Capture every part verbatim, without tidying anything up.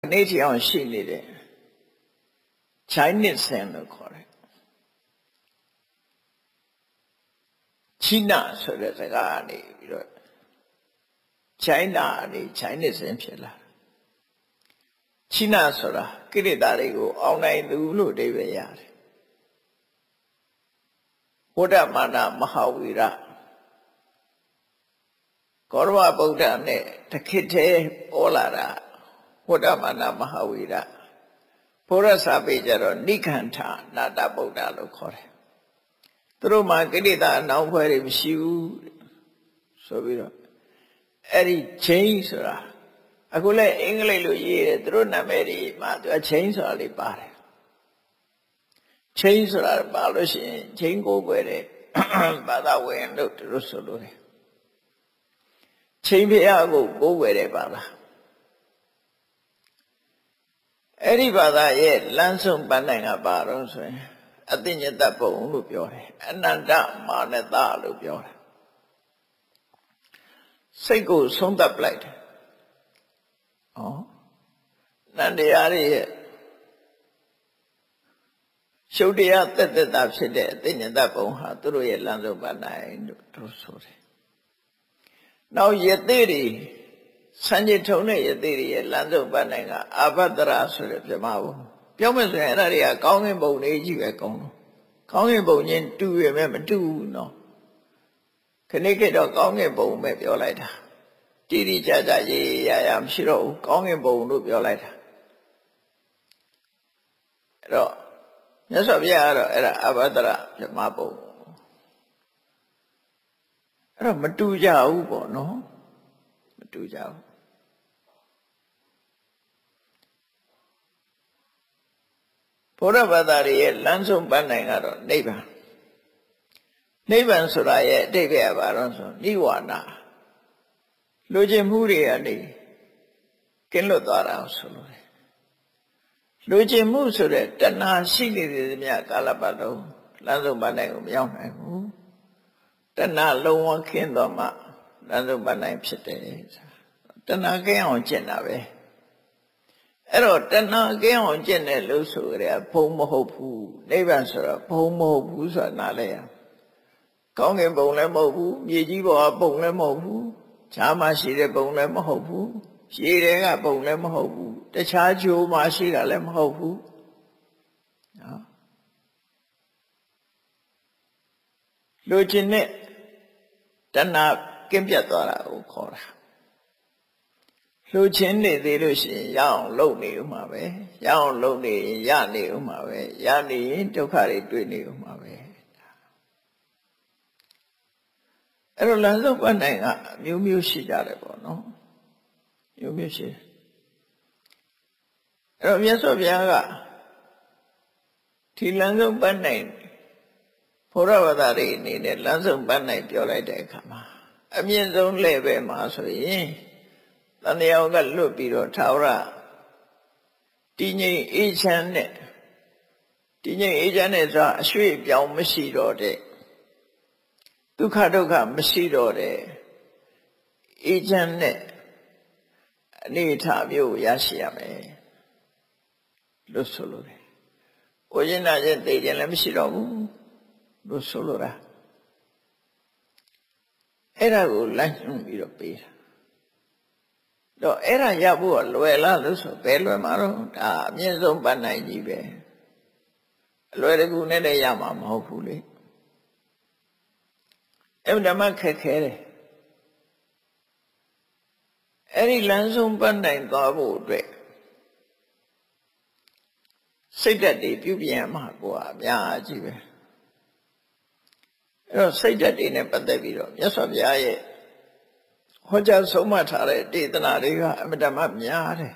နေ့ချီအောင်ရှိနေတဲ့ Chinese Zen လို့ခေါ်တယ်ချိနဆိုတဲ့စကားကနေပြီးတော့ China ကနေ Chinese Zen ဖြစ်လာချိနဆိုတာကိလေသာတွေကိုအောင်နိုင်သူလို့အဓိပ္ပာယ်ရတယ်ဝဋ္ဌမာနမဟာဝီရကောရမဗုဒ္ဓနဲ့တခိထဲပေါ်လာတာဝဋ္ဌမာနမဟာဝီရဘုရားစာပေကြတော့နိခန္ဓနာတဗုဒ္ဓလို့ခေါ်တယ်သူတို့မှာကိလေသာအနှောင်ဖွဲ့တွေမရှိဘူးဆိုပြီးတော့အဲ့ဒီချင်းဆိုတာအခုလည်းအင်္ဂလိပ်လိုရေးတယ်သူတို့နာမည်တွေမှာသူကချင်းဆိုတာလေးပါတယ်ချင်းဆိုတာပါလို့ရှိရင်ချင်းကိုယ်ွယ်တဲ့ဘာသာဝင်လို့သူတို့ဆိုလို့တယ်ချင်းဖျားကိုကိုယ်ွယ်တဲ့ဘာသာအဲ့ဒီဘာသာရဲ့လမ်းဆုံးပန်းနိုင်ကပါတော့ဆိုရင်အသိဉာဏ်ပုံလို့ပြောတယ်အနန္တမာနတလို့ပြောတယ်စိတ်ကိုဆုံးသတ်ပလိုက်တယ်ဩနန္တရားရဲ့ရှုပ်တရားတက်တက်တာဖြစ်တဲ့အသိဉာဏ်ပုံဟာသူတို့ရဲ့လမ်းဆုံးပန်းနိုင်လို့တို့ဆိုတယ်နောက်ယသိတွေစံจิตထုံတဲ့ယသိတွေရဲ့လမ်းဆုံးပန်းနိုင်ကအာဘတရာဆိုတဲ့ပြမဘုံပြောမယ်ဆိုရင်အဲ့ဒါတွေကကောင်းကင်ဘုံလေးကြီးပဲကောင်းတော့ကောင်းကင်ဘုံချင်းတူရမယ်မတူဘူးနော်ခဏခေတ်တော့ကောင်းကင်ဘုံပဲပြောလိုက်တာတိတိကျကျရေးရရမရှိတော့ဘူးကောင်းကင်ဘုံလို့ပြောလိုက်တာအဲ့တော့မြတ်စွာဘုရားကတော့အဲ့ဒါအဘဒရပြမဘုံအဲ့တော့မတူကြဘူးပေါ့နော်မတူကြဘူးဘုရားဘာသာရဲ့လမ်းဆုံးပန်းနိုင်ကတော့နိဗ္ဗာန်နိဗ္ဗာန်ဆိုတာရဲ့အတိတ်ကဘာလို့ဆိုနိဝါဒလူချင်းမှုတွေကနေကင်းလွတ်သွားတာဆိုလို့တယ်လူချင်းမှုဆိုတဲ့တဏှာရှိနေတဲ့မြတ်ကာလပတ်လုံးလမ်းဆုံးပန်းနိုင်ကိုမရောက်နိုင်ဘူးတဏှာလုံးဝခင်းတော့မှလမ်းဆုံးပန်းနိုင်ဖြစ်တယ်တဏှာကင်းအောင်ကျင့်တာပဲအဲ့တော့တဏှာကင်းအောင်ကျင့်တယ်လို့ဆိုကြတယ်ဘုံမဟုတ်ဘူးနိဗ္ဗာန်ဆိုတော့ဘုံမဟုတ်ဘူးဆိုတာနားလဲရကောင်းကင်ဘုံလည်းမဟုတ်ဘူးမြေကြီးပေါ်ကဘုံလည်းမဟုတ်ဘူးခြားမှရှိတဲ့ဘုံလည်းမဟုတ်ဘူးရှည်တဲ့ကဘုံလည်းမဟုတ်ဘူးတခြားဂျိုးမှရှိတာလည်းမဟုတ်ဘူးနော်လူချင်းနဲ့တဏှာကင်းပြတ်သွားတာကိုခေါ်တာလူချင်းနေသေးလို့ရှိရင်ရအောင်လုပ်နေဦးမှာပဲရအောင်လုပ်နေရင်ရနေဦးမှာပဲရနေရင်ဒုက္ခတွေတွေ့နေဦးမှာပဲအဲ့တော့လမ်းဆုံးပန်းနိုင်ကအမျိုးမျိုးရှိကြတယ်ပေါ့နော်မျိုးမျိုးရှိအဲ့တော့မြတ်စွာဘုရားကဒီလမ်းဆုံးပန်းနိုင်ဘုရားဘာသာတွေအနေနဲ့လမ်းဆုံးပန်းနိုင်ပြောလိုက်တဲ့အခါမှာအမြင့်ဆုံးလှည့်ပဲမှာဆိုရင်တန်တရားကလွတ်ပြီးတော့ထာဝရတည်ငြိမ်အေးချမ်းနဲ့တည်ငြိမ်အေးချမ်းနဲ့ဆိုအရွှေ့ပြောင်းမရှိတော့တဲ့ဒုက္ခဒုက္ခမရှိတော့တဲ့အေးချမ်းတဲ့အနေအထားမျိုးရရှိရမယ်လို့ဆိုလိုတယ်။ဝိညာဉ်ချင်းသိခြင်းလည်းမရှိတော့ဘူးလို့ဆိုလိုတာအဲ့ဒါကိုလမ်းညွှန်ပြီးတော့ပေးတာတော့အဲ့ဒါရဖို့ကလွယ်လားလို့ဆိုဘယ်လွယ်မှာတော့ဒါအမြင့်ဆုံးပန်းနိုင်ကြီးပဲအလွယ်တကူနဲ့လည်းရမှာမဟုတ်ဘူးလေအဲ့ဒါမှခက်ခဲတယ်အဲ့ဒီလမ်းဆုံးပန်းနိုင်သွားဖို့အတွက်စိတ်ဓာတ်တွေပြုပြင်မှာကိုအများကြီးပဲအဲ့တော့စိတ်ဓာတ်တွေနဲ့ပတ်သက်ပြီးတော့မြတ်စွာဘုရားရဲ့ဟောကြားဆုံးမထားတဲ့ဒေသနာတွေကအမြဲတမ်းများတယ်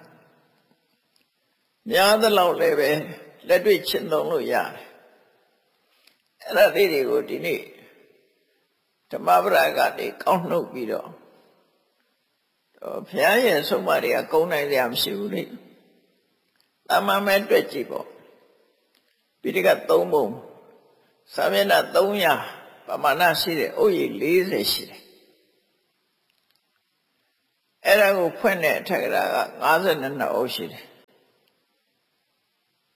များသလောက်လည်းပဲလက်တွေ့ရှင်းသုံးလို့ရတယ်အဲ့ဒါလေးတွေကိုဒီနေ့ဓမ္မပဒကနေကောင်းနှုတ်ပြီးတော့ဘုရားရဲ့ဆုံးမတွေကကုန်းနိုင်စရာမရှိဘူးလေတာမန်မဲ့တွေ့ကြည့်ပေါ့ပိဋကသုံးပုံစာမျက်နှာသုံးရာပမာဏရှိတဲ့ဥယျာဉ်လေးဆယ်ရှိတယ်အဲ့ဒါကိုဖွင့်တဲ့အထက်ကရာက၅၂အုပ်ရှိတယ်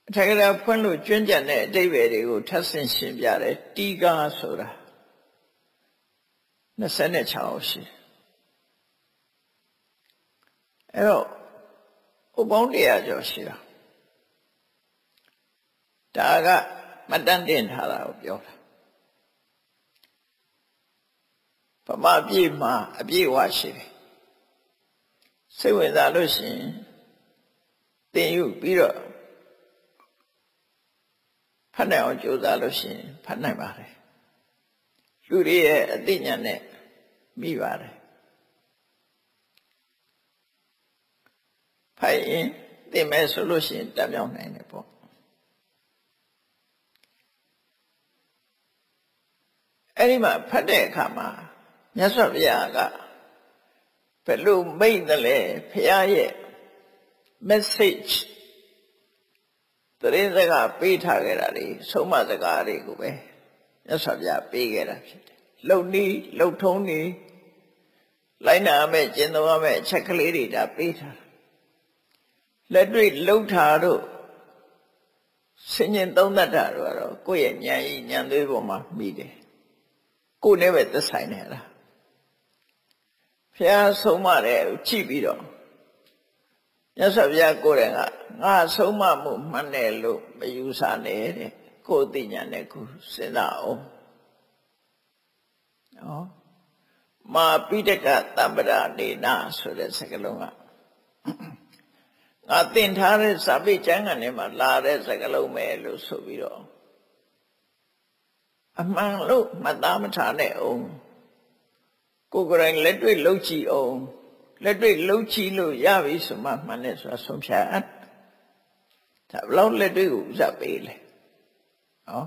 အထက်ကရာဖွင့်လို့ကျွမ်းကျန်တဲ့အတိတ်ပဲတွေကိုထပ်ဆင့်ရှင်းပြတယ်တီးကားဆိုတာနှစ်ဆယ်၆ရှိအဲ့တော့ဥပေါင်းတရားကျော်ရှိတာဒါကမတန်တင်ထားတာကိုပြောတာဗမာပြည်မှာအပြည့်အဝရှိတယ်စိတ်ဝင်စားလို့ရှိရင်သင်ယူပြီးတော့ဖတ်နိုင်အောင်ကြိုးစားလို့ရှိရင်ဖတ်နိုင်ပါတယ်လူတွေရဲ့အသိဉာဏ်နဲ့မိပါတယ်ဖတ်ရင်သင်မယ်ဆိုလို့ရှိရင်တတ်မြောက်နိုင်တယ်ပေါ့အဲ့ဒီမှာဖတ်တဲ့အခါမှာမြတ်စွာဘုရားကဘယ်လိုမိတ်တယ်လဲဘုရားရဲ့ message တရင်စကားပေးထားခဲ့တာလေဆုံးမစကားတွေကိုပဲမြတ်စွာဘုရားပေးခဲ့တာဖြစ်တယ်လှုပ်နီးလှုပ်ထုံးနီးလိုက်နာမဲ့ကျင့်သုံးရမဲ့အချက်ကလေးတွေဒါပေးထားတာလက်တွေ့လှုပ်ထားတော့စဉ္ဉ္သုံးတတ်တာတော့ကိုယ့်ရဲ့ဉာဏ်ကြီးဉာဏ်သွေးပေါ်မှာမိတယ်ကိုယ်နဲ့ပဲသက်ဆိုင်နေတာဘုရားဆုံးမတယ်ကြည့်ပြီးတော့မြတ်စွာဘုရားကိုယ်တိုင်ကငါဆုံးမမှုမှန်တယ်လို့မယူဆနဲ့တဲ့ကိုယ်သိဉာဏ်နဲ့ကိုစဉ်းစားအောင်နော်မာပိဋကတမ္ပရနေနာဆိုတဲ့စကားလုံးကငါသင်ထားတဲ့စာပေကျမ်းဂန်ထဲမှာလာတဲ့စကားလုံးပဲလို့ဆိုပြီးတော့အမှန်လို့မှတ်သားမထားနဲ့အောင်ကိုယ်ကိုယ်တိုင်လက်တွေ့လှုပ်ကြည့်အောင်လက်တွေ့လှုပ်ကြည့်လို့ရပြီဆိုမှမှန်တယ်ဆိုတာဆုံးဖြတ်အပ်ဒါဘလောက်လက်တွေ့ကိုဥစားပေးလေနော်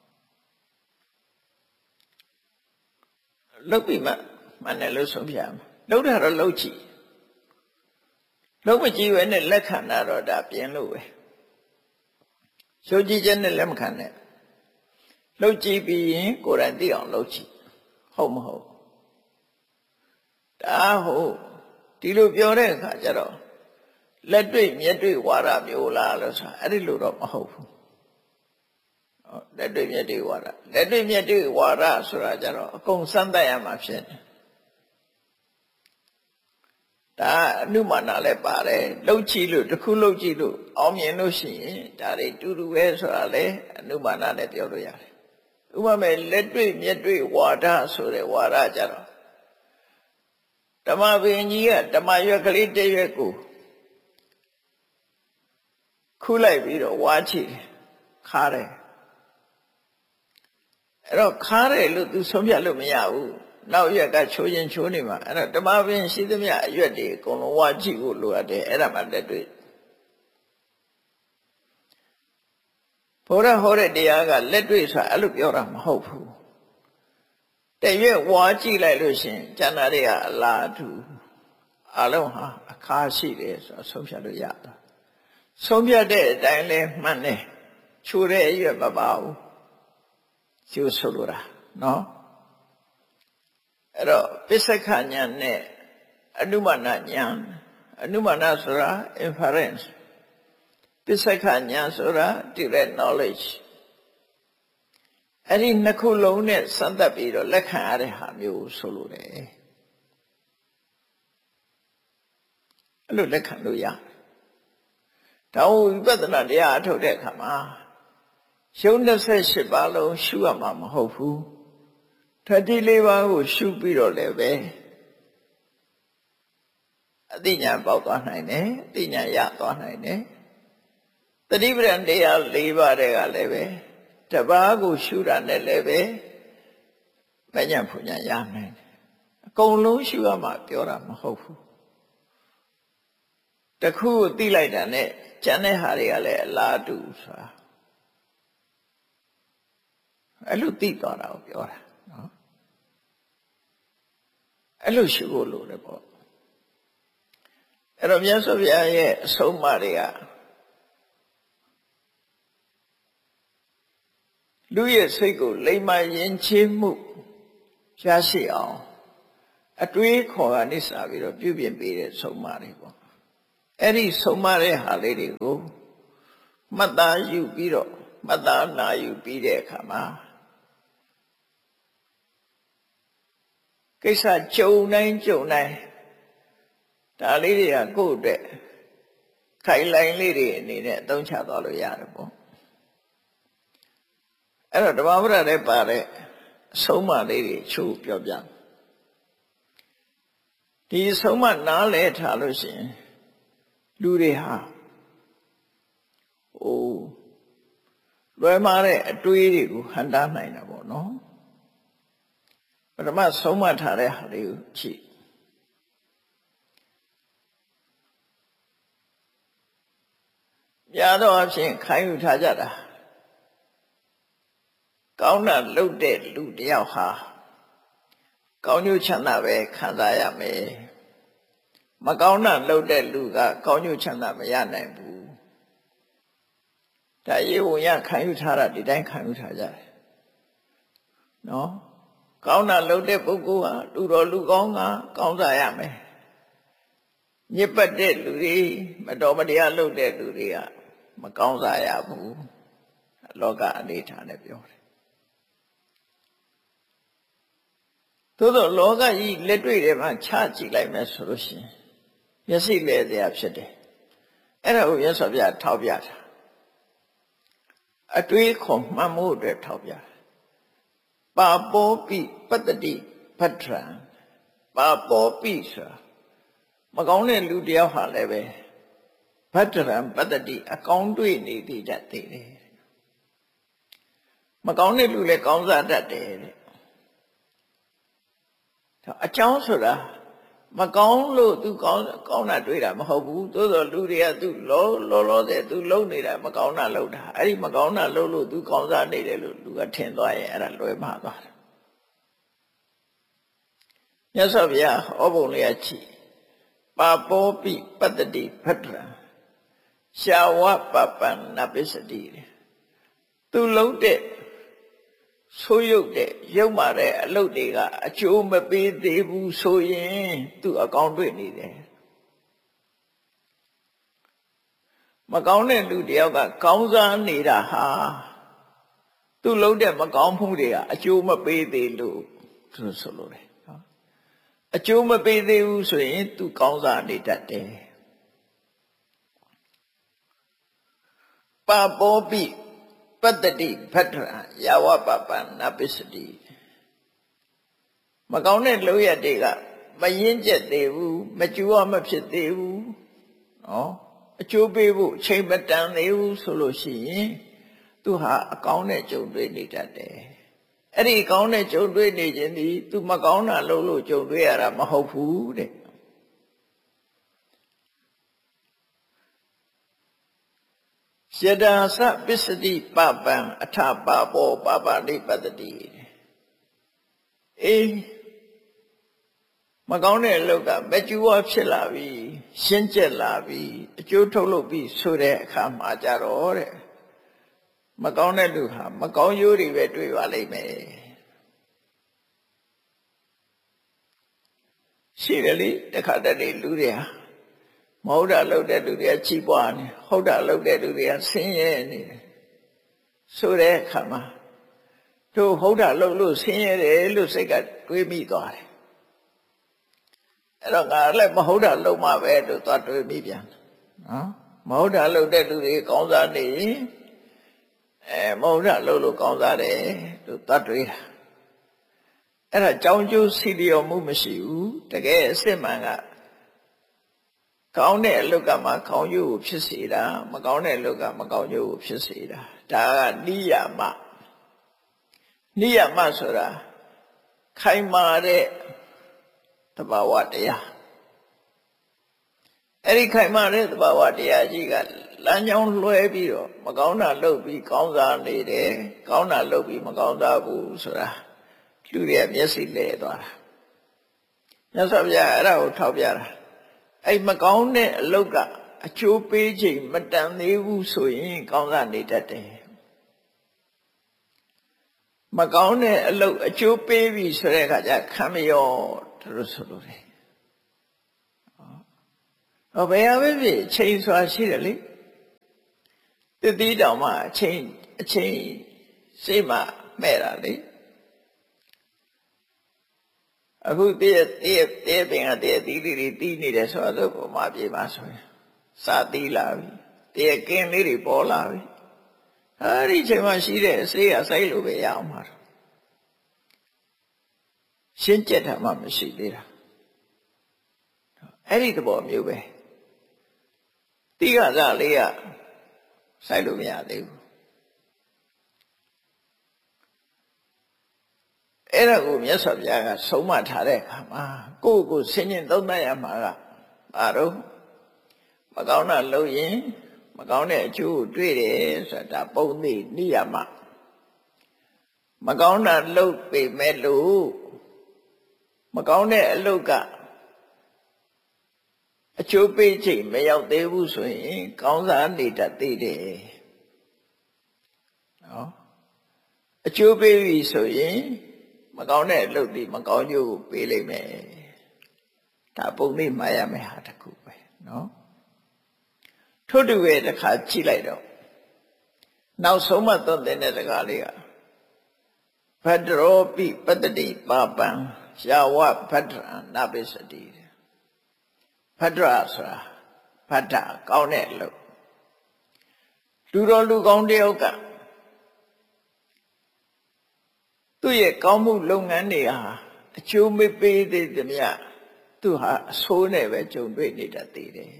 လှုပ်ပြီးမှမှန်တယ်လို့ဆုံးဖြတ်မှာလှုပ်တာတော့လှုပ်ကြည့်လှုပ်မကြည့်ပဲနဲ့လက်ခံတာတော့ဒါပြင်းလို့ပဲယုံကြည်ချက်နဲ့လက်မခံနဲ့လှုပ်ကြည့်ပြီးရင်ကိုယ်တိုင်သိအောင်လှုပ်ကြည့်ဟုတ်မဟုတ်ဒါဟုတ်ဒီလိုပြောတဲ့အခါကျတော့လက်တွေ့မျက်တွေ့ဝါဒမျိုးလားလို့ဆိုတာအဲ့ဒီလိုတော့မဟုတ်ဘူးလက်တွေ့မျက်တွေ့ဝါဒလက်တွေ့မျက်တွေ့ဝါဒဆိုတာကျတော့အကုန်စမ်းသပ်ရမှာဖြစ်တယ်ဒါအနုမာနလည်းပါတယ်လှုပ်ကြည့်လို့တစ်ခုလှုပ်ကြည့်လို့အောင်မြင်လို့ရှိရင်ဒါတွေတူတူပဲဆိုတာလေအနုမာနနဲ့ပြောလို့ရတယ်ဥပမာလက်တွေ့မျက်တွေ့ဝါဒဆိုတဲ့ဝါဒကြတော့ဓမ္မပင်ကြီးကဓမ္မရွက်ကလေးတစ်ရွက်ကိုခုလိုက်ပြီးတော့ဝါချီတယ်ခါတယ်အဲ့တော့ခါတယ်လို့သူဆုံးဖြတ်လို့မရဘူးနောက်ရွက်ကချိုးရင်ချိုးနေမှာအဲ့တော့ဓမ္မပင်ရှိသမျှအရွက်တွေအကုန်လုံးဝါချီဖို့လိုအပ်တယ်အဲ့ဒါမှလက်တွေ့ဘုရားဟောတဲ့တရားကလက်တွေ့ဆိုတာအဲ့လိုပြောတာမဟုတ်ဘူးတရွက်ဝါကြည့်လိုက်လို့ရှင်ကျန်တာတွေကအလားတူအလုံးဟာအခါရှိတယ်ဆိုတော့ဆုံးဖြတ်လို့ရတာဆုံးဖြတ်တဲ့အတိုင်းလဲမှန်တယ်ချိုးတဲ့အရွက်မပါဘူးကျိုးဆိုလိုတာနော်အဲ့တော့ပစ္စကဉာဏ်နဲ့အနုမာနဉာဏ်အနုမာနဆိုတာ inference ပစ္စကဉာဏ်ဆိုတာ direct knowledgeအဲ့ဒီနှစ်ခုလုံးနဲ့စမ်းသပ်ပြီးတော့လက်ခံရတဲ့ဟာမျိုးဆိုလိုတယ်အဲ့လိုလက်ခံလို့ရဒါဝိပဿနာတရားအထုတ်တဲ့အခါမှာရုပ်နှစ်ဆယ်ရှစ်ပါးလုံးရှုရမှာမဟုတ်ဘူးဓာတ်တိလေးပါးကိုရှုပြီးတော့လည်းပဲအသိဉာဏ်ပေါက်သွားနိုင်တယ်အသိဉာဏ်ရသွားနိုင်တယ်တတိပဒံတရား၄ပါးတည်းကလည်းပဲတပါးကိုရှုတာနဲ့လည်းပဲမဉ္ဇဉ်ဖူဉ္ဇဉ်ရနိုင်တယ်အကုန်လုံးရှုရမှာပြောတာမဟုတ်ဘူးတခုကိုသိလိုက်တာနဲ့ကျန်တဲ့ဟာတွေကလည်းအလားတူဆိုတာအဲ့လိုသိသွားတာကိုပြောတာနော်အဲ့လိုရှုဖို့လိုတယ်ပေါ့အဲ့တော့မြတ်စွာဘုရားရဲ့အဆုံးအမတွေကလူရဲ့စိတ်ကိုလိမ္မာရင်ချေမှုရရှိအောင်အတွေးခေါ်ကနေစပြီးတော့ပြုပြင်ပေးတဲ့ဆုံးမတွေပေါ့အဲ့ဒီဆုံးမတဲ့ဟာလေးတွေကိုမှတ်သားယူပြီးတော့မှတ်သားနာယူပြီးတဲ့အခါမှာကိစ္စကြုံတိုင်းကြုံတိုင်းဒါလေးတွေကကိုယ့်အတွက်ခိုင်လိုင်လေးတွေအနေနဲ့အသုံးချသွားလို့ရတယ်ပေါ့အဲ့တော့ဓမ္မပဒထဲပါတဲ့အဆုံးအမလေးတွေချို့ပြောပြဒီအဆုံးအမနားလဲထားလို့ရှိရင်လူတွေဟာဟိုလွယ်မာတဲ့အတွေးတွေကိုဟန်တားနိုင်တာပေါ့နော်ပထမဆုံးမထားတဲ့ဟာလေးကိုကြည့်များသောအားဖြင့်ခိုင်းယူထားကြတာကောင်းတာလုပ်တဲ့လူတယောက်ဟာကောင်းကျိုးချမ်းသာပဲခံစားရမယ်မကောင်းတာလုပ်တဲ့လူကကောင်းကျိုးချမ်းသာမရနိုင်ဘူးဒါရေဝင်ရခံယူထားတာဒီတိုင်းခံယူထားကြတယ်နော်ကောင်းတာလုပ်တဲ့ပုဂ္ဂိုလ်ဟာလူတော်လူကောင်းကကောင်းစားရမယ်ညစ်ပတ်တဲ့လူတွေမတော်မတရားလုပ်တဲ့လူတွေကမကောင်းစားရဘူးလောကအနေထားနဲ့ပြောတယ်သို့သောလောကကြီးလက်တွေ့တွေမှာချကြည့်လိုက်မယ်ဆိုလို့ရှိရင်မျက်စိလဲစရာဖြစ်တယ်အဲ့ဒါကိုရသော်ပြထောက်ပြတာအတွေးခေါ်မှတ်မှုအတွက်ထောက်ပြတာပါပောပိပတ္တိပတ္ထံပါပောပိဆိုတာမကောင်းတဲ့လူတယောက်ဟာလည်းပဲပတ္ထံပတ္တိအကောင်းတွေ့နေတည်တတ်တယ်မကောင်းတဲ့လူလည်းကောင်းစားတတ်တယ်တဲ့အကြောင်းဆိုတာမကောင်းလို့ तू ကောင်းကောင်းတာတွေ့တာမဟုတ်ဘူးသို့သောလူတွေက तू လောလောလောတဲ့ तू လုံနေတာမကောင်းတာလုပ်တာအဲ့ဒီမကောင်းတာလုပ်လို့ तू ကောင်းစားနေတယ်လို့လူကထင်သွားရင်အဲ့ဒါလွဲမှားသွားတယ်မြတ်စွာဘုရားဟောပုံလေးကကြည့်ပါပောပိပတ္တိဖတ္ထံရှာဝပပံနပိစတိ तू လုံးတဲ့ဆိုးရုပ်တဲ့ရုပ်မာတဲ့အလုပ်တွေကအကျိုးမပေးသေးဘူးဆိုရင်သူအကောင်းတွေ့နေတယ်မကောင်းတဲ့လူတယောက်ကကောင်းစားနေတာဟာသူလုပ်တဲ့မကောင်းမှုတွေကအကျိုးမပေးသေးလို့သူဆိုလို့တယ်နော်အကျိုးမပေးသေးဘူးဆိုရင်သူကောင်းစားနေတတ်တယ်ပါပောပိပတ္တိဖတ္ထံယာဝပပံနပိစတိမကောင်းတဲ့လုပ်ရတွေကမရင်းကျက်သေးဘူးမကြွားမဖြစ်သေးဘူးနော်အကျိုးပေးဖို့အချိန်မတန်သေးဘူးဆိုလို့ရှိရင်သူဟာအကောင်းနဲ့ကြုံတွေ့နေတတ်တယ်အဲ့ဒီအကောင်းနဲ့ကြုံတွေ့နေခြင်းဒီသူမကောင်းတာလုပ်လို့ကြုံတွေ့ရတာမဟုတ်ဘူးတဲ့ယတံသပစ္စတိပပံအထပါပောပပတိပတ္တိအေးမကောင်းတဲ့အလုပ်ကမကြူဝဖြစ်လာပြီရှင်းကျက်လာပြီအကျိုးထုတ်လုပ်ပြီဆိုတဲ့အခါမှာကြတော့တဲ့မကောင်းတဲ့လူဟာမကောင်းရိုးတွေပဲတွေ့ပါလိမ့်မယ်ရှိတယ်လေတခါတည်းလူတွေဟာမဟုတ်တာလုပ်တဲ့လူတွေကချီးပွားနေဟုတ်တာလုပ်တဲ့လူတွေကဆင်းရဲနေတယ်ဆိုတဲ့အခါမှာတို့ဟုတ်တာလုပ်လို့ဆင်းရဲတယ်လို့စိတ်ကတွေးမိသွားတယ်အဲ့တော့ငါလည်းမဟုတ်တာလုပ်မှပဲလို့သွားတွေးမိပြန်နော်မဟုတ်တာလုပ်တဲ့လူတွေကောင်းစားနေအဲမဟုတ်တာလုပ်လို့ကောင်းစားတယ်လို့သွားတွေးတာအဲ့ဒါကြောင်းကျိုးစီလျော်မှုမရှိဘူးတကယ်အစစ်မှန်ကကောင်းတဲ့အလုပ်ကမှကောင်းကျိုးကိုဖြစ်စေတာမကောင်းတဲ့အလုပ်ကမကောင်းကျိုးကိုဖြစ်စေတာဒါကနိယာမနိယာမဆိုတာခိုင်မာတဲ့သဘာဝတရားအဲ့ဒီခိုင်မာတဲ့သဘာဝတရားကြီးကလမ်းကြောင်းလွှဲပြီးတော့မကောင်းတာလုပ်ပြီးကောင်းစားနေတယ်ကောင်းတာလုပ်ပြီးမကောင်းစားဘူးဆိုတာလူတွေမျက်စိလဲသွားတာမြတ်စွာဘုရားအဲ့ဒါကိုထောက်ပြတာအဲ့မကောင်းတဲ့အလုပ်ကအကျိုးပေးခြင်းမတန်သေးဘူးဆိုရင်ကောင်းစားနေတတ်တယ်မကောင်းတဲ့အလုပ်အကျိုးပေးပြီဆိုတဲ့အခါကျခံမရောတို့ဆိုလို့တယ်ဟောဘယ်ဟာပဲဖြစ်ချိန်စွာရှိတယ်လေတစ်သီးတောင်မှအချင်းအချင်းစိတ်မှမဲ့တာလေအခုတည့်တည့်တည့်ပင်ကတည့်သီးလေးတွေတီးနေတယ်ဆိုတော့ပုံမှပြေပါဆိုရင်စာတီးလာပြီတည့်ကင်းလေးတွေပေါ်လာပြီအဲဒီချိန်မှရှိတဲ့အစေးကစိုက်လို့ပဲရအောင်မှာရှင်းကျက်တာမှမရှိသေးတာအဲ့ဒီသဘောမျိုးပဲတိကစားလေးကစိုက်လို့မရသေးဘူးအဲ့ဒါကိုမြတ်စွာဘုရားကဆုံးမထားတဲ့အခါမှာကိုယ့်ကိုယ်ဆင်ញင်သုံးသပ်ရမှာကဘာတော့မကောင်းတာလုပ်ရင်မကောင်းတဲ့အကျိုးကိုတွေ့တယ်ဆိုတာပုံသိနိယမမကောင်းတာလုပ်ပေမဲ့လို့မကောင်းတဲ့အလုပ်ကအကျိုးပေးချိန်မရောက်သေးဘူးဆိုရင်ကောင်းစားနေတတ်သေးတယ်နော်အကျိုးပေးပြီဆိုရင်မကောင်းတဲ့အလုပ်ဒီမကောင်းကျိုးကိုပေးလိုက်မယ်ဒါပုံသိမှားရမယ်ဟာတခုပဲနော်ထို့တူပဲတစ်ခါကြည့်လိုက်တော့နောက်ဆုံးမှသွန်သင်တဲ့စကားလေးကဘဒ္ဒရောပိပတ္တိပါပံယာဝဘဒ္ဒရနာပိစတိဘဒ္ဒရဆိုတာဘဒ္ဒကောင်းတဲ့အလုပ်လူတော်လူကောင်းတယောက်ကသူ့ရဲ့ကောင်းမှုလုပ်ငန်းတွေဟာအကျိုးမပေးသေးသမျှသူဟာအဆိုးနဲ့ပဲကြုံတွေ့နေတတ်သေးတယ်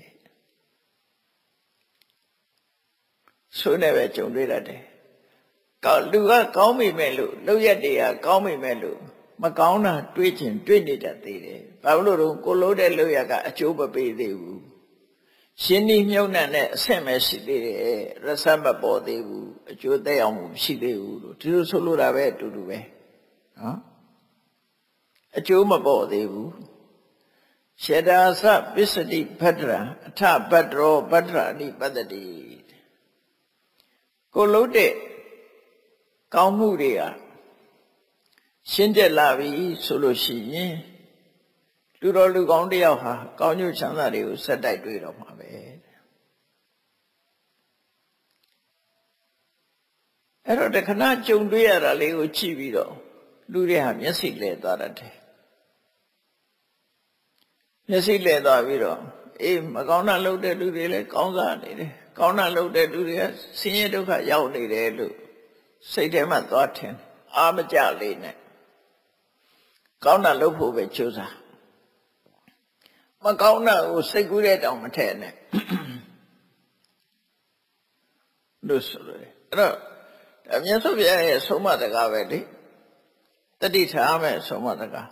ဆိုးနဲ့ပဲကြုံတွေ့တတ်တယ်ကောင်းလူကကောင်းမိမဲ့လို့လုပ်ရက်တွေကကောင်းမိမဲ့လို့မကောင်းတာတွေးချင်တွေးနေတတ်သေးတယ်ဘာလို့လို့ကိုလို့တဲ့လုပ်ရက်ကအကျိုးမပေးသေးဘူးရှင်းနှီးမြုပ်နှံတဲ့အဆင့်ပဲရှိသေးတယ်ရစမပေါ်သေးဘူးအကျိုးသက်ရောက်မှုမရှိသေးဘူးလို့ဒီလိုဆိုလိုတာပဲအတူတူပဲနော်အကျိုးမပေါ်သေးဘူးရှေတာသပစ္စတိဘဒ္ဒရအထဘဒ္ဒရောဘဒ္ဒရာနိပတ္တိကိုလို့တဲ့ကောင်းမှုတွေကရှင်းကျက်လာပြီဆိုလို့ရှိရင်လူတော်လူကောင်းတယောက်ဟာကောင်းကျိုးချမ်းသာတွေကိုဆက်တိုက်တွေ့တော့မှာပဲအဲ့တော့တခဏကြုံတွေ့ရတာလေးကိုကြည့်ပြီးတော့လူတွေဟာမျက်စိလဲသွားတတ်တယ်မျက်စိလဲသွားပြီးတော့အေးမကောင်းတာလုပ်တဲ့လူတွေလည်းကောင်းစားနေတယ်ကောင်းတာလုပ်တဲ့လူတွေကဆင်းရဲဒုက္ခရောက်နေတယ်လို့စိတ်ထဲမှာသွားထင်အာမကြလေးနဲ့ကောင်းတာလုပ်ဖို့ပဲကြိုးစားမကောင်းတာကိုစိတ်ကူးတဲ့တောင်မထည့်နဲ့လို့ဆိုလို့အဲ့တော့အမြတ်စွာဘုရားရဲ့ဆုံးမစကားပဲလေတတိထားမယ်ဆုံးမစကား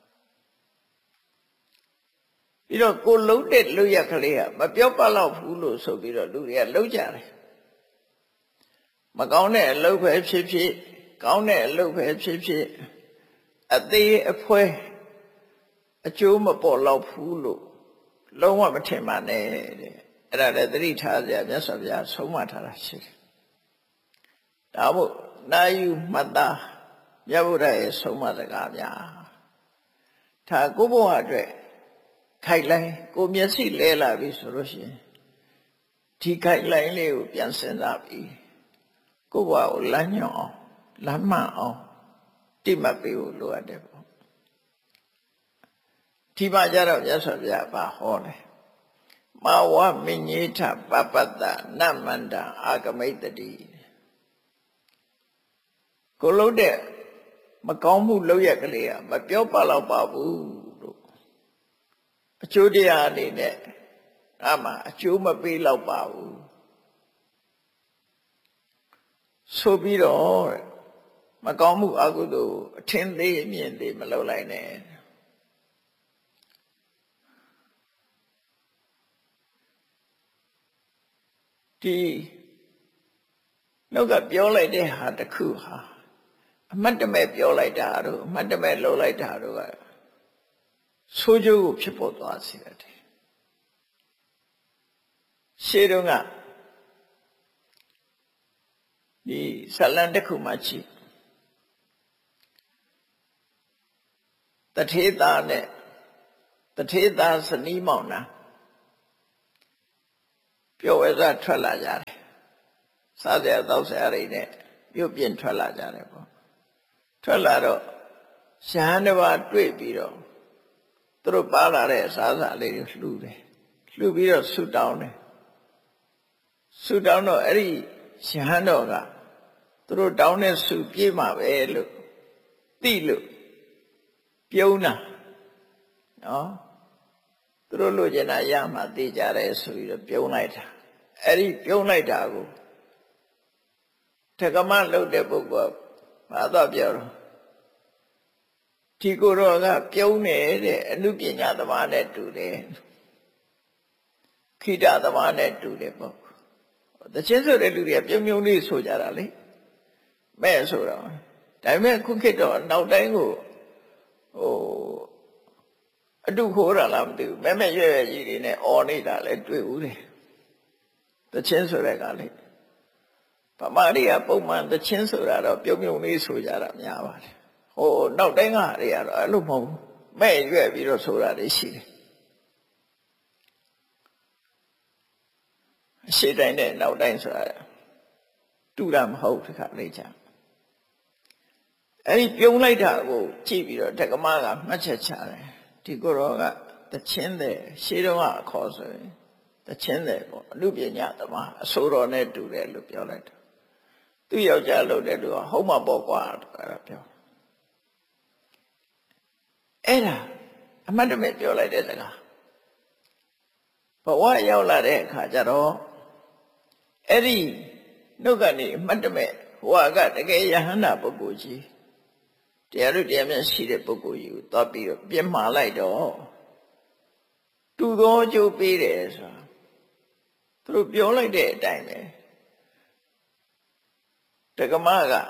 ပြီးတော့ကိုလုံးတဲ့လူရက်ကလေးကမပြောပလောက်ဘူးလို့ဆိုပြီးတော့လူတွေကလှုပ်ကြတယ်မကောင်းတဲ့အလုပ်ပဲဖြစ်ဖြစ်ကောင်းတဲ့အလုပ်ပဲဖြစ်ဖြစ်အသေးအဖွဲအကျိုးမပေါ်လောက်ဘူးလို့လုံးဝမထင်ပါနဲ့တဲ့အဲ့ဒါလည်းသတိထားစရာမြတ်စွာဘုရားဆုံးမထားတာရှိတယ်ဒါမို့နာယူမှတ်သားမြတ်ဗုဒ္ဓရဲ့ဆုံးမစကားများဒါကိုဘုရားအတွက်ခိုက်လိုက်ကိုမျက်စိလဲလာပြီဆိုလို့ရှိရင်ဒီခိုက်လိုက်လေးကိုပြန်စဉ်းစားပြီးကိုဘုရားကိုလမ်းညွှန်အောင်လမ်းမှန်အောင်တိမှတ်ပေးဖို့လိုအပ်တယ်ပေါ့ဒီမှာကြတော့မြတ်စွာဘုရားပါဟောတယ်မဝမညေထပပတ္တနမန္တအာဂမိတ္တိကိုလို့တဲ့မကောင်းမှုလုပ်ရကလေးကမပြောပါတော့ပါဘူးလို့အကျိုးတရားအနေနဲ့အမှအကျိုးမပေးတော့ပါဘူးဆိုပြီးတော့မကောင်းမှုအကုသိုလ်အထင်သေးအမြင်သေးမလုပ်လိုက်နဲ့ဒီနောက်ကပြောလိုက်တဲ့ဟာတစ်ခုဟာအမတ်တမဲ့ပြောလိုက်တာတို့အမတ်တမဲ့လုပ်လိုက်တာတို့ကဆိုးကျိုးကိုဖြစ်ပေါ်သွားစေတယ်ရှေးတုန်းကဒီဇလံတစ်ခုမှကြည့်တထေသာနဲ့တထေသာဇနီးမောင်နှံပြောဝဲစားထွက်လာကြတယ်စားကြတော့ဆရာတွေနဲ့ပြုတ်ပြင်းထွက်လာကြတယ်ပေါ့ထွက်လာတော့ရဟန်းတစ်ပါးတွေ့ပြီးတော့သူတို့ပါလာတဲ့အစားအစာလေးတွေလှူတယ်လှူပြီးတော့ဆုတောင်းတယ်ဆုတောင်းတော့အဲ့ဒီရဟန်းတော်ကသူတို့တောင်းတဲ့ဆုပြေးမှာပဲလို့သိလို့ပြုံးတာနော်သူတို့လိုချင်တာရမှသိကြတယ်ဆိုပြီးတော့ပြုံးလိုက်တာအဲ့ဒီပြုံးလိုက်တာကိုတက္ကမလှုပ်တဲ့ပုဂ္ဂိုလ်ဘာတော့ပြောတော့ဒီကိုယ်တော်ကပြုံးနေတဲ့အနုပညာသမားနဲ့တူတယ်ခိတသမားနဲ့တူတယ်ပေါ့တချင်းဆိုတဲ့လူတွေကပြုံးပြုံးလေးဆိုကြတာလေမဲ့ဆိုတော့ဒါပေမဲ့ခုခေတ်တော့နောက်တိုင်းကိုဟိုအတုခိုးတာလားမသိဘူးမဲမဲရွဲ့ရွဲ့ကြီးတွေနဲ့အော်နေတာလဲတွေ့ဦးတယ်တချင်းဆိုတဲ့ကလေဗမာတွေကပုံမှန်တချင်းဆိုတာတော့ပြုံးပြုံးလေးဆိုကြတာများပါတယ်ဟိုနောက်တိုင်းကတွေကတော့အဲ့လိုမဟုတ်ဘူးမဲ့ရွဲ့ပြီးတော့ဆိုတာတွေရှိတယ်အရှိတိုင်းနဲ့နောက်တိုင်းဆိုတာတူတာမဟုတ်တခါလေးချာအဲ့ဒီပြုံးလိုက်တာကိုကြည့်ပြီးတော့တက္ကမကမှတ်ချက်ချတယ်ဒီကိုယ်တော်ကတချင်းတဲ့ရှေးတုန်းကအခေါ်ဆိုရင်တချင်းတဲ့ပေါ့အနုပညာသမားအစိုးတော်နဲ့တူတယ်လို့ပြောလိုက်တယ်သူယောက်ျားလို့တဲ့လူကဟုတ်မှာပေါ့ကွာအဲ့ဒါပြောအဲ့ဒါအမှတ်တမဲ့ပြောလိုက်တဲ့စကားဘဝရောက်လာတဲ့အခါကျတော့အဲ့ဒီနှုတ်ကနေအမှတ်တမဲ့ဟိုကတကယ်ယဟန္တာပုဂ္ဂိုလ်ကြီးတရားတို့တရားမြတ်ရှိတဲ့ပုဂ္ဂိုလ်ကြီးကိုသွားပြီးတော့ပြစ်မှားလိုက်တော့တူသောအကျိုးပေးတယ်ဆိုတာသူတို့ပြောလိုက်တဲ့အတိုင်းပဲတက္ကမက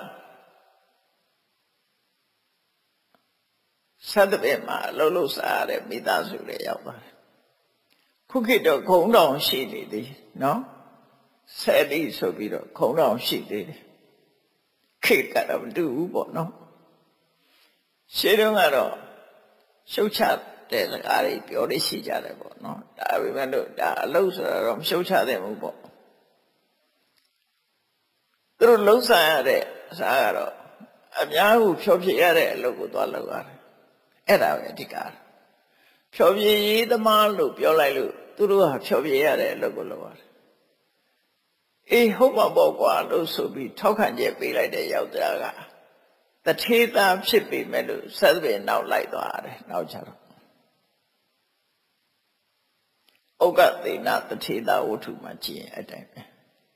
သတ္တပင်မှာအလုံးလုံးစားရတဲ့မိသားစုတွေရောက်သွားတယ်ခုခေတ်တော့ခုံတောင်ရှိနေသေးနော်ဆယ်လီဆိုပြီးတော့ခုံတောင်ရှိသေးတယ်ခေတ်ကတော့မတူဘူးပေါ့နော်ရှေးတုန်းကတော့ရှုတ်ချတဲ့စကားတွေပြောလို့ရှိကြတယ်ပေါ့နော်ဒါပေမဲ့လို့ဒါအလုံးဆိုတော့မရှုတ်ချသင့်ဘူးပေါ့သူတို့လုံးဆိုင်ရတဲ့အစားကတော့အများကိုဖြောပြရတဲ့အလုပ်ကိုသွားလုပ်ရတယ်အဲ့ဒါပဲအဓိကဖြောပြရေးသမားလို့ပြောလိုက်လို့သူတို့ကဖြောပြရတဲ့အလုပ်ကိုလုပ်ရတယ်အေးဟုတ်ပါပေါ့ကွာလို့ဆိုပြီးထောက်ခံချက်ပေးလိုက်တဲ့ယောက်ျားကတထေသားဖြစ်ပေမဲ့လို့သတ္တပင်နောက်လိုက်သွားတယ်နောက်ကြတော့ဩကသေနတထေသားဝတ္ထုမှာကြည့်ရင်အတိုင်းပဲ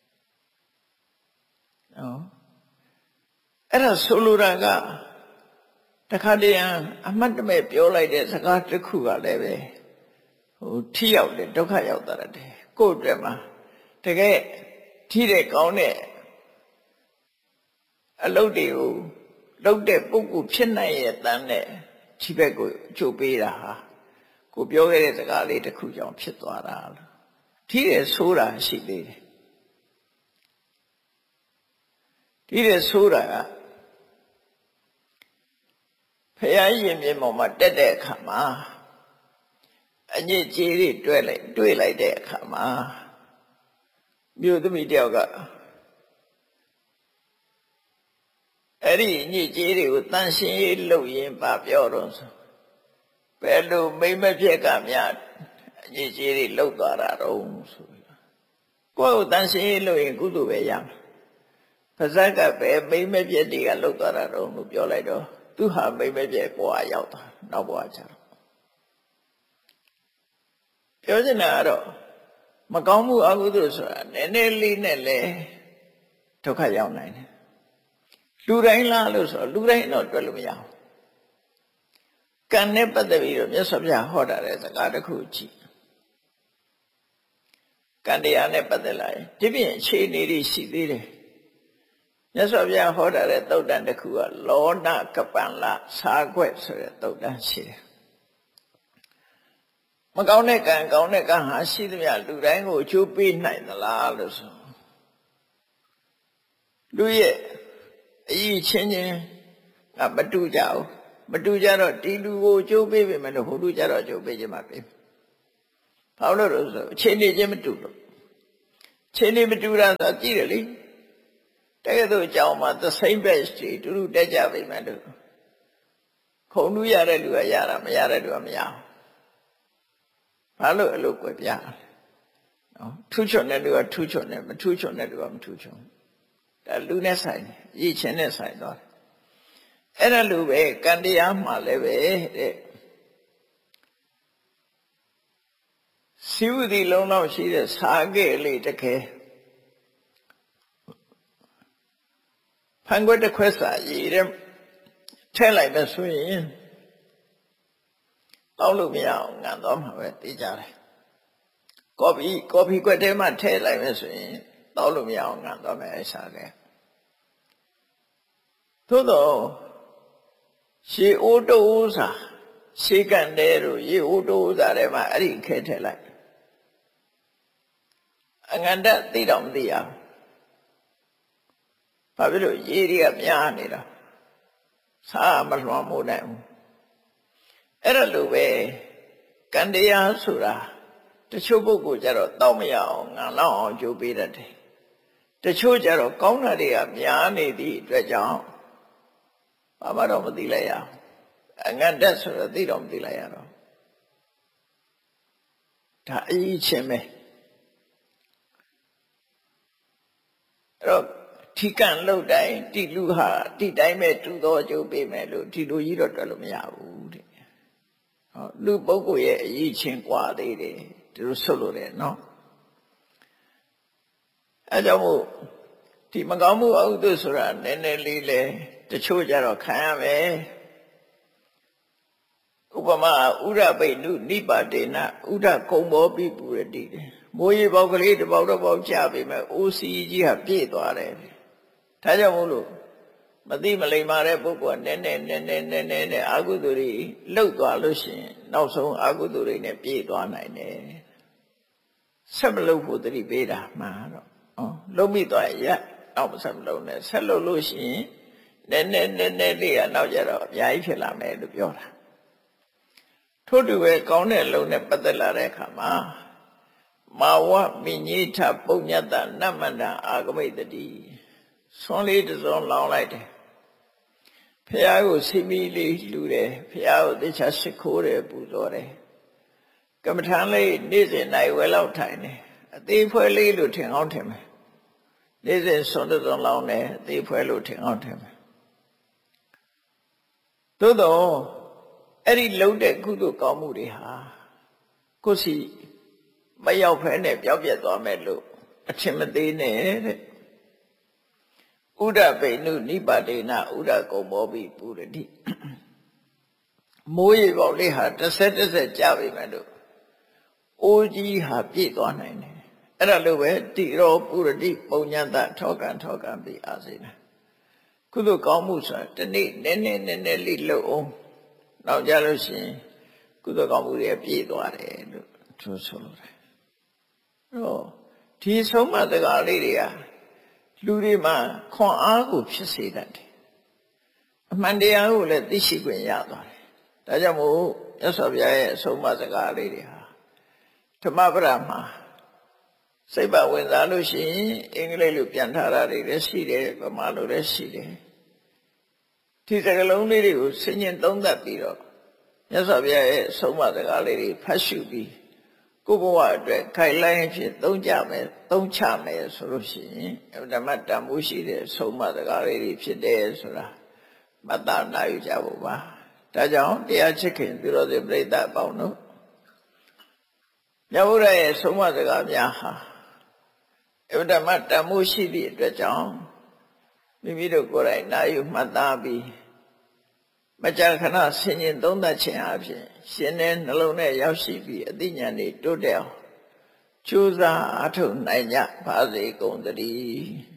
နော်အဲ့ဒါဆိုလိုတာကတခါတည်းအမှတ်တမဲ့ပြောလိုက်တဲ့စကားတစ်ခုကလည်းပဲဟိုထိရောက်တယ်ဒုက္ခရောက်တာတဲ့ကိုယ့်အတွက်မှာတကယ်ထိတဲ့ကောင်းတဲ့အလုပ်တွေကိုလုပ်တဲ့ပုဂ္ဂိုလ်ဖြစ်နိုင်ရဲ့တန်းနဲ့ဒီဘက်ကိုအကျိုးပေးတာဟာကိုပြောခဲ့တဲ့စကားလေးတစ်ခုကြောင့်ဖြစ်သွားတာလို့ထိတယ်ဆိုတာရှိသေးတယ်ထိတယ်ဆိုတာကဖရာရင်မြေပေါ်မှာတက်တဲ့အခါမှာအညစ်အကြေးတွေတွေ့လိုက်တွေ့လိုက်တဲ့အခါမှာမြို့သမီးတယောက်ကအဲ့ဒီညစ်ကြေးတွေကိုတန်ရှင်းရေးလုပ်ရင်းပါပြောတော့ဆိုဘယ်လိုမိမ့်မပြက်ကများအညစ်ကြေးတွေလုပ်သွားတာတော့ဆိုပြီးကိုယ့်ကိုတန်ရှင်းရေးလုပ်ရင်ကုသိုလ်ပဲရမှာပါဇက်ကပဲမိမ့်မပြက်တွေကလုပ်သွားတာတော့လို့ပြောလိုက်တော့သူဟာမိမ့်မပြက်ဘဝရောက်သွားနောက်ဘဝကျတော့ပြောချင်တာကတော့မကောင်းမှုအကုသိုလ်ဆိုတာနည်းနည်းလေးနဲ့လဲဒုက္ခရောက်နိုင်တယ်လူတိုင်းလားလို့ဆိုတော့လူတိုင်းတော့တွေ့လို့မရဘူးကံနဲ့ပတ်သက်ပြီးတော့မြတ်စွာဘုရားဟောတာတဲ့စကားတစ်ခုကြည့်ကံတရားနဲ့ပတ်သက်လာရင်ဒီပြင်အခြေအနေတွေရှိသေးတယ်မြတ်စွာဘုရားဟောတာတဲ့သုတ်တန်တစ်ခုကလောနကပံလစာခွက်ဆိုတဲ့သုတ်တန်ရှိတယ်မကောင်းတဲ့ကံကောင်းတဲ့ကံဟာရှိသမျှလူတိုင်းကိုအကျိုးပေးနိုင်သလားလို့ဆိုလူရဲ့အရေးချင်းချင်းကမတူကြဘူးမတူကြတော့ဒီလူကိုအကျိုးပေးပေမဲ့လို့ဟိုလူကြတော့အကျိုးပေးခြင်းမပေးဘာလို့လဲဆိုအချိန်နေချင်းမတူလို့ချိန်နေမတူတာဆိုကြည့်တယ်လေတကယ်တော့ကြောင်းမှာ the same batch တွေတူတူတက်ကြပြီမှလို့ခုံလူရတဲ့လူကရတာမရတဲ့လူကမရဘူးဘာလို့အဲ့လိုကွယ်ပြနော်ထူးချွန်တဲ့လူကထူးချွန်တယ်မထူးချွန်တဲ့လူကမထူးချွန်ဒါလူနဲ့ဆိုင်တယ်ရည်ချင်းနဲ့ဆိုင်သွားတယ်အဲ့ဒါလူပဲကံတရားမှာလည်းပဲတဲ့စီဝတိလုံးတော့ရှိတဲ့စာကေလေးတကယ်ဖန်ခွက်တစ်ခွက်စာရည်တဲ့ထည့်လိုက်မယ်ဆိုရင်တောက်လို့မရအောင်ငံသွားမှာပဲသိကြတယ်ကော်ဖီကော်ဖီခွက်ထဲမှာထည့်လိုက်မယ်ဆိုရင်တောက်လို့မရအောင်ငံသွားမယ်အဲ့စာကေသို့တော့ရှေအိုးတိုးစာရှေကန်တဲ့တို့ရေအိုးတိုးစာထဲမှာအဲ့ဒီခဲထည့်လိုက်အငန္တသိတော့မသိရဘူးဘာဖြစ်လို့ရေတွေကများနေတာစားမလွှမ်းမိုးနိုင်ဘူးအဲ့ဒါလိုပဲကံတရားဆိုတာတချို့ပုဂ္ဂိုလ်ကြတော့တောက်မရအောင်ငံလောက်အောင်ကြိုးပေးတတ်တယ်တချို့ကြတော့ကောင်းတာတွေကများနေသည့်အတွက်ကြောင့်ဘာမှတော့မသိလိုက်ရအောင်အငတ်တက်ဆိုတော့သိတော့မသိလိုက်ရတော့ဒါအရေးချင်းပဲအဲ့တော့ထိကန်လို့တိုင်းတိလူဟာတိတိုင်းပဲတူသောအကျိုးပေးမယ်လို့ဒီလိုကြီးတော့တွက်လို့မရဘူးတဲ့ဟောလူပုဂ္ဂိုလ်ရဲ့အရေးချင်းกว่าသေးတယ်ဒီလိုဆုတ်လို့တယ်နော်အဲကြောင့်မို့ဒီမကောင်းမှုအဟုတုဆိုတာနည်းနည်းလေးလေတချို့ကြတော့ခံရမယ်ဥပမာဥရပိနုနိပါတေနဥဒကုံဘောပိပုရတိမိုးရေပေါက်ကလေးတစ်ပေါက်တစ်ပေါက်ကျပြီမဲ့အိုးစီကြီးဟာပြည့်သွားတယ်ဒါကြောင့်မို့လို့မသိမလိမ္မာတဲ့ပုဂ္ဂိုလ်ကနည်းနည်းနည်းနည်းနည်းနည်းနဲ့အာဟုသူတွေလှုပ်သွားလို့ရှိရင်နောက်ဆုံးအာဟုသူတွေနဲ့ပြည့်သွားနိုင်တယ်ဆက်မလှုပ်ဖို့တတိပေးတာမှန်တော့ဩလှုပ်မိသွားရနောက်မဆက်မလှုပ်နဲ့ဆက်လှုပ်လို့ရှိရင်နည်းနည်းနည်းနည်းလေးကနောက်ကြတော့အများကြီးဖြစ်လာမယ်လို့ပြောတာထို့တူပဲကောင်းတဲ့လုံနဲ့ပတ်သက်လာတဲ့အခါမှာမာဝမိညိထပုညတ္တနမန္တအာဂမိတတိဆွန်လေးတစ်စုံလောင်းလိုက်တယ်ဖះကိုစီမီလေးလှူတယ်ဖះကိုသေချာရှ िख ိုးတယ်ပူဇော်တယ်ကမ္မထမ်းလေးနေ့စဉ်နိုင်ဝဲလောက်ထိုင်တယ်အသေးဖွဲလေးလို့ထင်အောင်ထင်မယ်နေ့စဉ်ဆွန်တစ်စုံလောင်းတယ်အသေးဖွဲလို့ထင်အောင်ထင်မယ်သို့တော့အဲ့ဒီလုံးတဲ့ကုသိုလ်ကောင်းမှုတွေဟာကိုယ်စီမရောက်ဖဲနဲ့ပြောက်ပြက်သွားမယ်လို့အထင်မသေးနဲ့တဲ့ဥဒပိနုနိပါတေနဥဒကုံဘောပိပုရတိမိုးရေပေါက်လေးဟာတစ်ဆက်တစ်ဆက်ကြပြီမဲ့လို့အိုးကြီးဟာပြည့်သွားနိုင်တယ်အဲ့ဒါလိုပဲတိရောပုရတိပုံညတထောကံထောကံပိအာစေနကုသိုလ်ကောင်းမှုဆိုတာတနေ့နည်းနည်းနည်းနည်းလေးလှုပ်အောင်နောက်ကြလို့ရှိရင်ကုသိုလ်ကောင်းမှုတွေပြည့်သွားတယ်လို့သူဆိုလိုတယ်အဲ့တော့ဒီဆုံးမတကားလေးတွေကလူတွေမှာခွန်အားကိုဖြစ်စေတတ်တယ်အမှန်တရားကိုလည်းသိရှိခွင့်ရသွားတယ်ဒါကြောင့်မို့မြတ်စွာဘုရားရဲ့အဆုံးအမစကားလေးတွေဟာဓမ္မပဒမှာစိတ်ပါဝင်စားလို့ရှိရင်အင်္ဂလိပ်လိုပြန်ထားတာတွေလည်းရှိတယ်ဗမာလိုလည်းရှိတယ်ဒီစကားလုံးလေးတွေကိုဆင်ញင်သုံးသပ်ပြီးတော့မြတ်စွာဘုရားရဲ့အဆုံးအမစကားလေးတွေဖတ်ရှုပြီးကိုယ်ဘဝအတွက်ခိုင်လိုင်းဖြစ်သုံးကြမယ်သုံးချမယ်ဆိုလို့ရှိရင်ဓမ္မတန်ဖိုးရှိတဲ့ဆုံးမစကားလေးတွေဖြစ်တယ်ဆိုတာမတ္တနာယူကြဖို့ပါဒါကြောင့်တရားချစ်ခင်သူတော်စင်ပြိဿအပေါင်းတို့မြတ်ဗုဒ္ဓရဲ့ဆုံးမစကားများဟာဓမ္မတန်ဖိုးရှိသည့်အတွက်ကြောင့်မိမိတို့ကိုယ်တိုင်နာယူမှတ်သားပြီးမကြာခဏဆင်ញင်သုံးသပ်ခြင်းအပြင်ရှင်တဲ့နှလုံးနဲ့ရောက်ရှိပြီးအသိဉာဏ်တွေတိုးတက်အောင်ကြိုးစားအားထုတ်နိုင်ကြပါစေကုန်သတည်း